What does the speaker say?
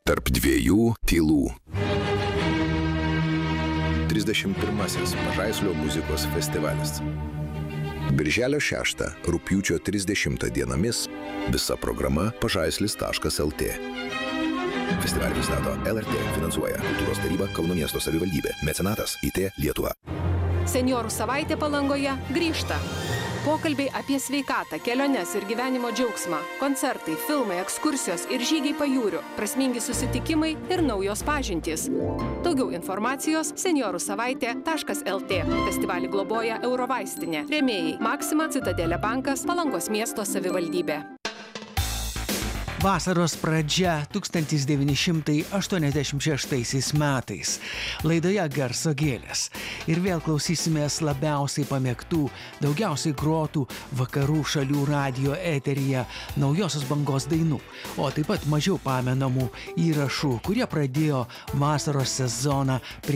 Tarp dviejų tylų. 31. Pažaislio muzikos festivalis. Birželio 6, rugpjūčio 30 dienomis visa programa pažaislis.lt. Festivalį pristato LRT, finansuoja Kultūros taryba, Kauno miesto savivaldybė, mecenatas IT Lietuva. Senjorų savaitė Palangoje grįžta. Pokalbiai apie sveikatą, keliones ir gyvenimo džiaugsmą, koncertai, filmai, ekskursijos ir žygiai pajūriu, prasmingi susitikimai ir naujos pažintys. Daugiau informacijos senjorusavaitė.lt. Festivalį globoja Eurovaistinė. Rėmėjai Maxima, Citadelė bankas, Palangos miesto savivaldybė. Vasaros pradžia 1986 metais. Laidoje Garso gėlės. Ir vėl klausysimės labiausiai pamėgtų, daugiausiai grotų vakarų šalių radijo eteryje naujosios bangos dainų, o taip pat mažiau pamenamų įrašų, kurie pradėjo vasaros sezoną